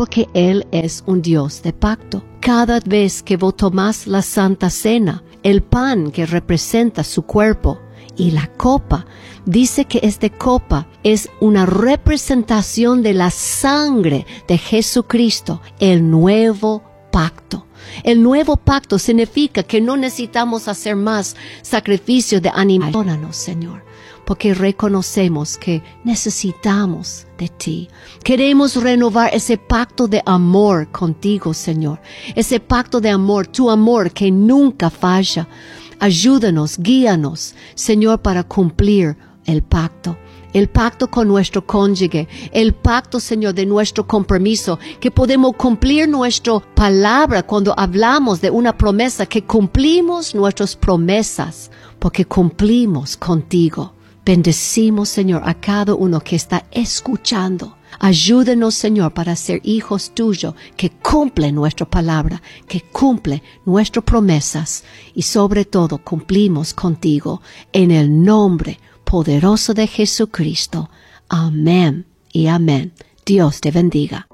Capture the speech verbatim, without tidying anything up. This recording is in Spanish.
porque Él es un Dios de pacto. Cada vez que vos tomás la Santa Cena, el pan que representa su cuerpo y la copa, dice que esta copa es una representación de la sangre de Jesucristo, el nuevo pacto. El nuevo pacto significa que no necesitamos hacer más sacrificios de animales. Perdónanos, Señor, porque reconocemos que necesitamos de ti. Queremos renovar ese pacto de amor contigo, Señor. Ese pacto de amor, tu amor que nunca falla. Ayúdanos, guíanos, Señor, para cumplir el pacto. El pacto con nuestro cónyuge, el pacto, Señor, de nuestro compromiso, que podemos cumplir nuestra palabra cuando hablamos de una promesa, que cumplimos nuestras promesas, porque cumplimos contigo. Bendecimos, Señor, a cada uno que está escuchando. Ayúdenos, Señor, para ser hijos tuyos, que cumplen nuestra palabra, que cumplen nuestras promesas y sobre todo cumplimos contigo en el nombre poderoso de Jesucristo. Amén y amén. Dios te bendiga.